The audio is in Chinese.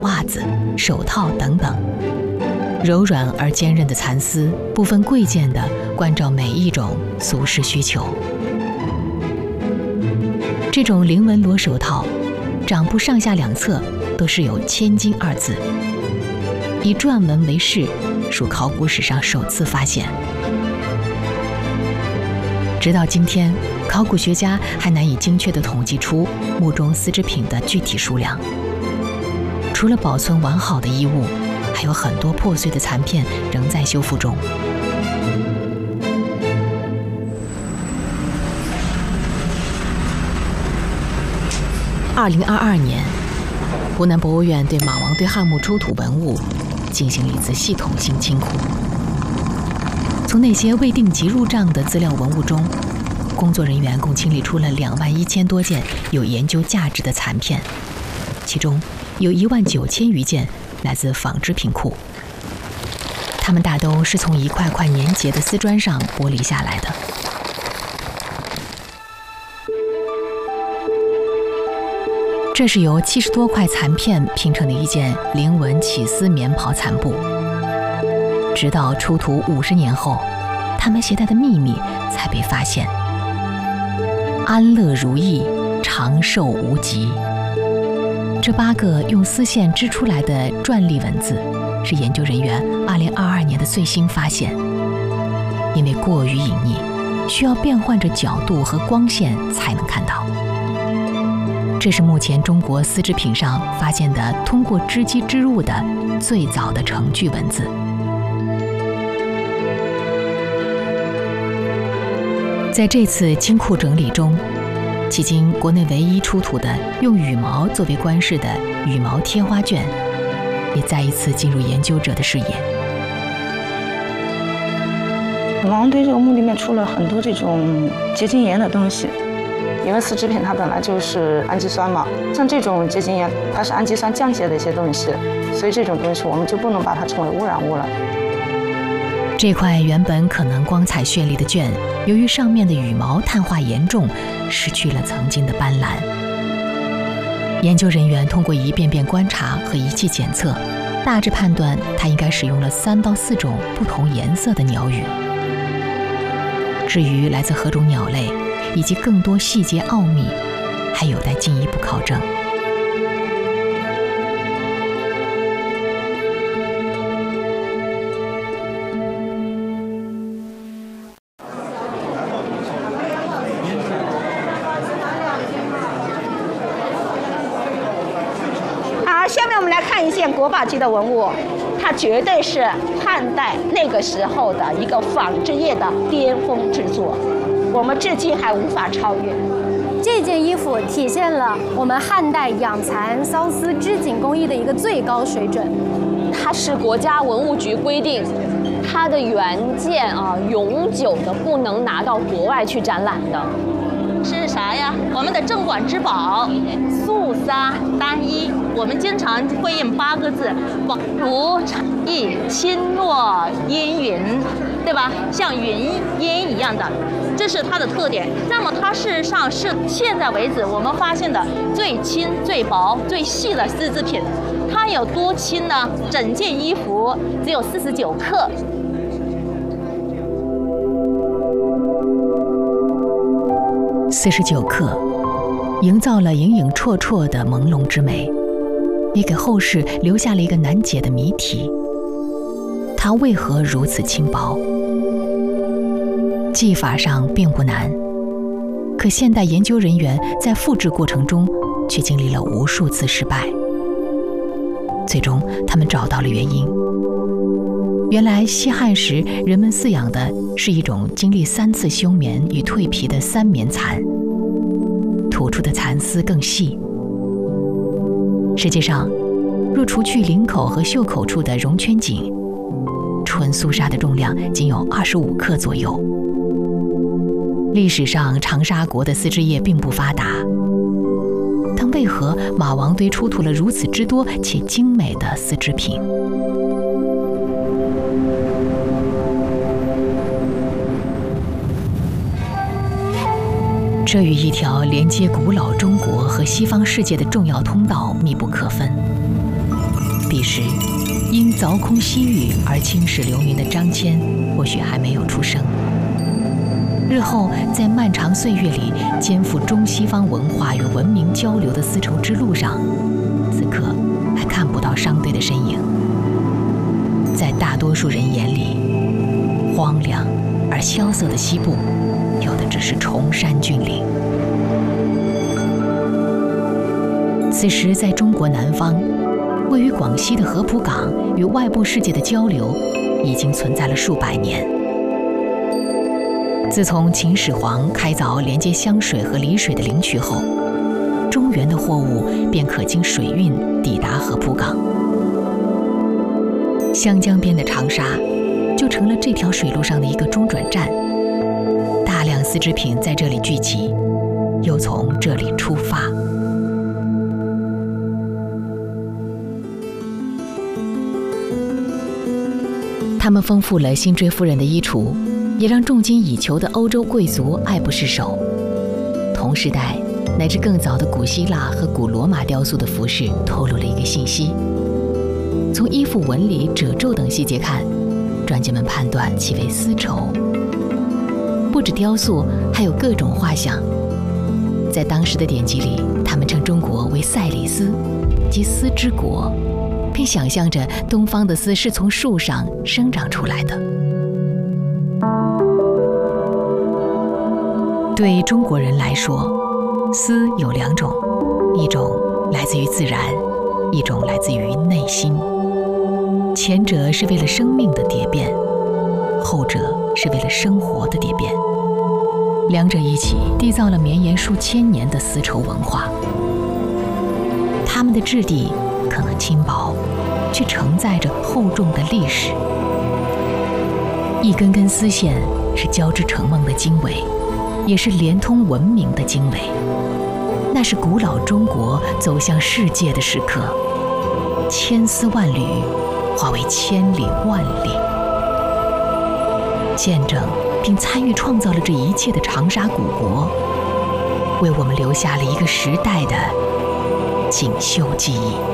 袜子、手套等等。柔软而坚韧的蚕丝，不分贵贱地关照每一种俗世需求。这种菱纹罗手套，掌部上下两侧都是有千金二字，以篆文为饰，属考古史上首次发现。直到今天，考古学家还难以精确地统计出墓中丝织品的具体数量。除了保存完好的衣物，还有很多破碎的残片仍在修复中。2022年，湖南博物院对马王堆汉墓出土文物进行了一次系统性清库。从那些未定级入账的资料文物中，工作人员共清理出了21000多件有研究价值的残片，其中有19000余件来自纺织品库。它们大都是从一块块粘结的丝砖上剥离下来的。这是由70多块残片拼成的一件菱纹起丝棉袍残布。直到出土50年后，他们携带的秘密才被发现。安乐如意，长寿无极。这8个用丝线织出来的篆隶文字，是研究人员2022年的最新发现。因为过于隐匿，需要变换着角度和光线才能看到。这是目前中国丝织品上发现的通过织机织入的最早的成句文字。在这次清库整理中，迄今国内唯一出土的用羽毛作为冠饰的羽毛贴花卷，也再一次进入研究者的视野。 马王堆这个墓里面出了很多这种结晶岩的东西，因为丝织品它本来就是氨基酸嘛，像这种结晶岩它是氨基酸降解的一些东西，所以这种东西我们就不能把它称为污染物了。 这块原本可能光彩绚丽的卷，由于上面的羽毛碳化严重，失去了曾经的斑斓。研究人员通过一遍遍观察和仪器检测，大致判断它应该使用了3到4种不同颜色的鸟羽。至于来自何种鸟类，以及更多细节奥秘，还有待进一步考证。 下面我们来看一件国宝级的文物，它绝对是汉代那个时候的一个纺织业的巅峰之作，我们至今还无法超越。 这件衣服体现了我们汉代养蚕缫丝织锦工艺的一个最高水准。 它是国家文物局规定，它的原件永久的不能拿到国外去展览的。 是啥呀？我们的镇馆之宝，素纱单衣。我们经常会印8个字：广如蝉翼，轻若烟云，对吧？像云烟一样的，这是它的特点。那么它事实上是现在为止我们发现的最轻、最薄、最细的丝织品。它有多轻呢？整件衣服只有49克。 49克，营造了影影绰绰的朦胧之美，也给后世留下了一个难解的谜题：它为何如此轻薄？技法上并不难，可现代研究人员在复制过程中却经历了无数次失败。最终，他们找到了原因。原来西汉时人们饲养的是一种经历3次休眠与蜕皮的3棉蚕，吐出的蚕丝更细。实际上，若除去领口和袖口处的绒圈颈，纯素纱的重量仅有25克左右。历史上长沙国的丝织业并不发达，但为何马王堆出土了如此之多且精美的丝织品？这与一条连接古老中国和西方世界的重要通道密不可分。 彼时，因凿空西域而青史留名的张骞，或许还没有出生。日后在漫长岁月里肩负中西方文化与文明交流的丝绸之路上，此刻还看不到商队的身影。在大多数人眼里，荒凉而萧瑟的西部，有的只是崇山峻岭。此时，在中国南方，位于广西的合浦港与外部世界的交流，已经存在了数百年。自从秦始皇开凿连接湘水和丽水的灵渠后，中原的货物便可经水运抵达合浦港。湘江边的长沙就成了这条水路上的一个中转站，大量丝织品在这里聚集，又从这里出发。他们丰富了辛追夫人的衣橱，也让重金以求的欧洲贵族爱不释手。同时代乃至更早的古希腊和古罗马雕塑的服饰透露了一个信息：从衣服纹理、褶皱等细节看，专家们判断其为丝绸。不止雕塑，还有各种画像。在当时的典籍里，他们称中国为塞里斯，即丝之国，并想象着东方的丝是从树上生长出来的。对中国人来说，丝有两种，一种来自于自然，一种来自于内心。前者是为了生命的蝶变，后者是为了生活的蝶变。两者一起缔造了绵延数千年的丝绸文化。它们的质地可能轻薄，却承载着厚重的历史。一根根丝线是交织成梦的经纬，也是连通文明的经纬。那是古老中国走向世界的时刻，千丝万缕化为千里万里。见证并参与创造了这一切的长沙古国，为我们留下了一个时代的锦绣记忆。